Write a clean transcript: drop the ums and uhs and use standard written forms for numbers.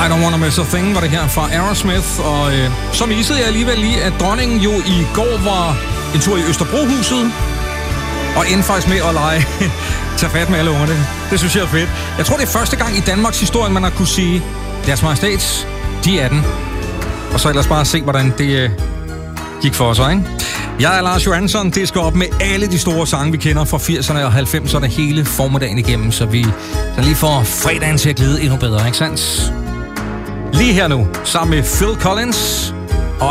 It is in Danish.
I Don't Wanna Miss a Thing var det her fra Aerosmith, og så missede jeg alligevel lige, at dronningen jo i går var en tur i Østerbrohuset, og endte faktisk med at tage fat med alle ungerne. Det synes jeg er fedt. Jeg tror, det er første gang i Danmarks historie, man har kunne sige, Deres Majestæt, de er den. Og så ellers bare se, hvordan det gik for sig, ikke? Jeg er Lars Johansson. Det skal op med alle de store sange, vi kender fra 80'erne og 90'erne hele formiddagen igennem, så vi så lige får fredagen til at glide endnu bedre, ikke sandt? Lige her nu, sammen med Phil Collins